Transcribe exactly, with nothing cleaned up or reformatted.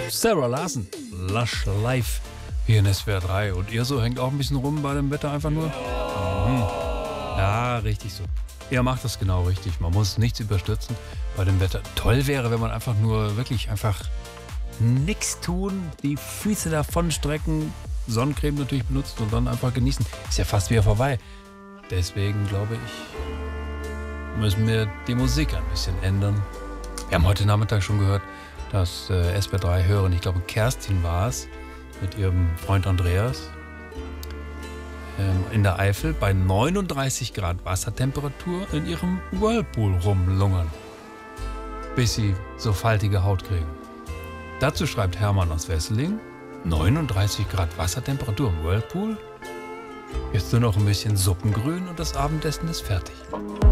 Sarah Larsen, Lush Life hier in S W R drei. Und ihr so hängt auch ein bisschen rum bei dem Wetter einfach nur? Mhm. Ja, richtig so. Ihr macht das genau richtig. Man muss nichts überstürzen bei dem Wetter. Toll wäre, wenn man einfach nur wirklich einfach nichts tun, die Füße davon strecken, Sonnencreme natürlich benutzen und dann einfach genießen. Ist ja fast wieder vorbei. Deswegen glaube ich, müssen wir die Musik ein bisschen ändern. Wir haben heute Nachmittag schon gehört, dass äh, S W R drei Hörerin, ich glaube Kerstin war es, mit ihrem Freund Andreas ähm, in der Eifel bei neununddreißig Grad Wassertemperatur in ihrem Whirlpool rumlungern, bis sie so faltige Haut kriegen. Dazu schreibt Hermann aus Wesseling, neununddreißig Grad Wassertemperatur im Whirlpool, jetzt nur noch ein bisschen Suppengrün und das Abendessen ist fertig.